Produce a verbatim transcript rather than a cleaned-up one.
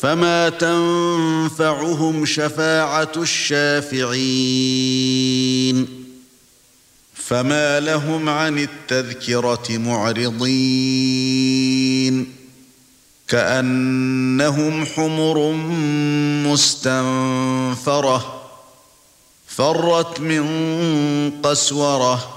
فما تنفعهم شفاعة الشافعين فما لهم عن التذكرة معرضين كأنهم حمر مستنفرة فرت من قسورة